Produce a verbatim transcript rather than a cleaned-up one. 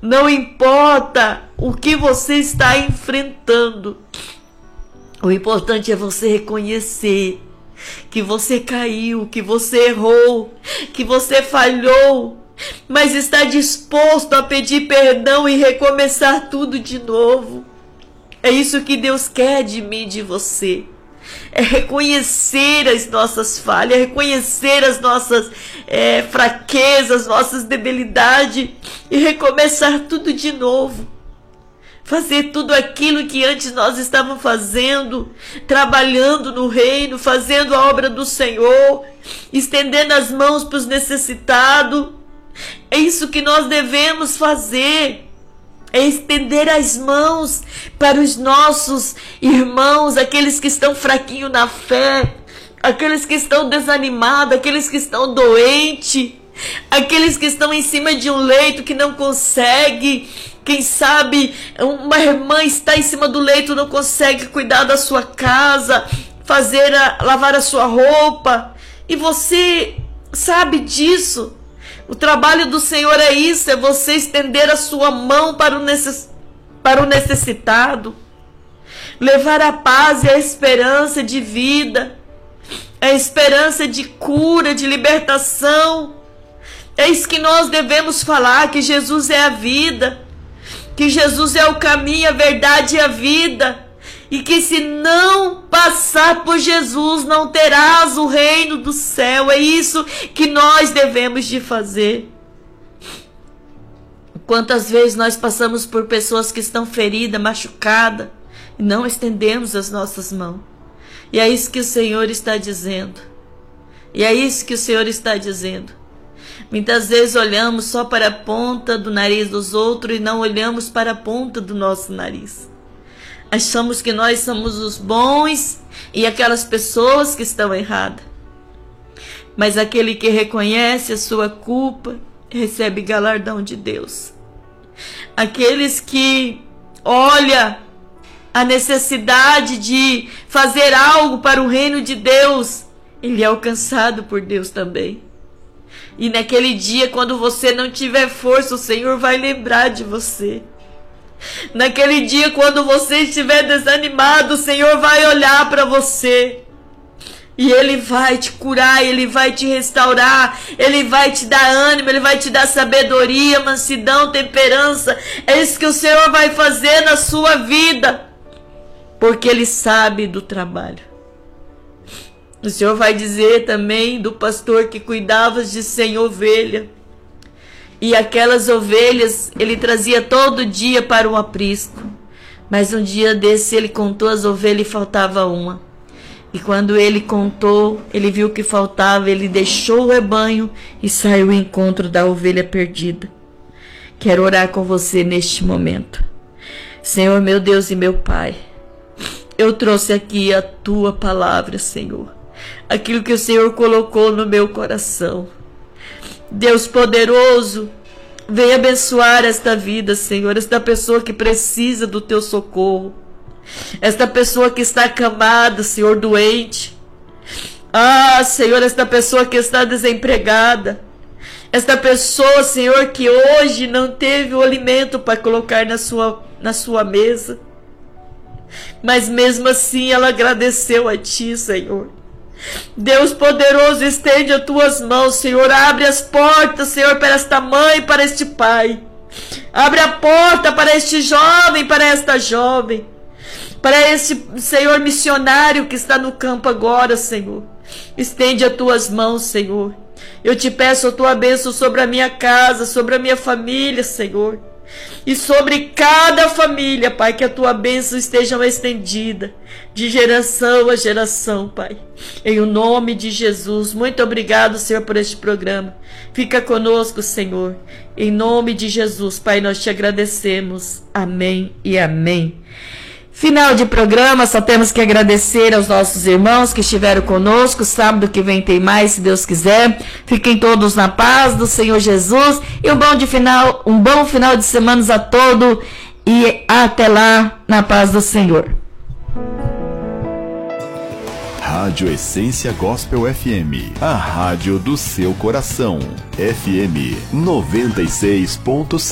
Não importa o que você está enfrentando. O importante é você reconhecer que você caiu, que você errou, que você falhou, mas está disposto a pedir perdão e recomeçar tudo de novo. É isso que Deus quer de mim e de você. É reconhecer as nossas falhas, reconhecer as nossas é, fraquezas, nossas debilidades e recomeçar tudo de novo. Fazer tudo aquilo que antes nós estávamos fazendo, trabalhando no reino, fazendo a obra do Senhor, estendendo as mãos para os necessitados. É isso que nós devemos fazer. É estender as mãos para os nossos irmãos, aqueles que estão fraquinhos na fé, aqueles que estão desanimados, aqueles que estão doentes, aqueles que estão em cima de um leito que não consegue. Quem sabe uma irmã está em cima do leito, não consegue cuidar da sua casa, fazer a, lavar a sua roupa, e você sabe disso. O trabalho do Senhor é isso, é você estender a sua mão para o, necess... para o necessitado, levar a paz e a esperança de vida, a esperança de cura, de libertação. É isso que nós devemos falar, que Jesus é a vida, que Jesus é o caminho, a verdade e a vida, e que se não passar por Jesus, não terás o reino do céu. É isso que nós devemos de fazer. Quantas vezes nós passamos por pessoas que estão feridas, machucadas, e não estendemos as nossas mãos. E é isso que o Senhor está dizendo. E é isso que o Senhor está dizendo. Muitas vezes olhamos só para a ponta do nariz dos outros e não olhamos para a ponta do nosso nariz. Achamos que nós somos os bons e aquelas pessoas que estão erradas. Mas aquele que reconhece a sua culpa recebe galardão de Deus. Aqueles que olham a necessidade de fazer algo para o reino de Deus, ele é alcançado por Deus também. E naquele dia, quando você não tiver força, o Senhor vai lembrar de você. Naquele dia, quando você estiver desanimado, o Senhor vai olhar para você. E Ele vai te curar, Ele vai te restaurar, Ele vai te dar ânimo, Ele vai te dar sabedoria, mansidão, temperança. É isso que o Senhor vai fazer na sua vida, porque Ele sabe do trabalho. O Senhor vai dizer também do pastor que cuidava de cem ovelhas. E aquelas ovelhas ele trazia todo dia para um aprisco. Mas um dia desse ele contou as ovelhas e faltava uma. E quando ele contou, ele viu que faltava, ele deixou o rebanho e saiu ao encontro da ovelha perdida. Quero orar com você neste momento. Senhor, meu Deus e meu Pai, eu trouxe aqui a Tua palavra, Senhor. Aquilo que o Senhor colocou no meu coração. Deus poderoso, venha abençoar esta vida, Senhor, esta pessoa que precisa do Teu socorro, esta pessoa que está acamada, Senhor, doente. Ah, Senhor, esta pessoa que está desempregada, esta pessoa, Senhor, que hoje não teve o alimento para colocar na sua, na sua mesa, mas mesmo assim ela agradeceu a Ti, Senhor. Deus poderoso, estende as Tuas mãos, Senhor, abre as portas, Senhor, para esta mãe, para este pai, abre a porta para este jovem, para esta jovem, para este, Senhor, missionário que está no campo agora, Senhor, estende as Tuas mãos, Senhor. Eu te peço a Tua bênção sobre a minha casa, sobre a minha família, Senhor, e sobre cada família, Pai, que a Tua bênção esteja estendida de geração a geração, Pai, em o nome de Jesus. Muito obrigado, Senhor, por este programa. Fica conosco, Senhor, em nome de Jesus, Pai, nós te agradecemos. Amém e amém. Final de programa, só temos que agradecer aos nossos irmãos que estiveram conosco. Sábado que vem tem mais, se Deus quiser. Fiquem todos na paz do Senhor Jesus e um bom, de final, um bom final de semana a todos e até lá na paz do Senhor. Rádio Essência Gospel F M, a rádio do seu coração. F M noventa e seis ponto sete.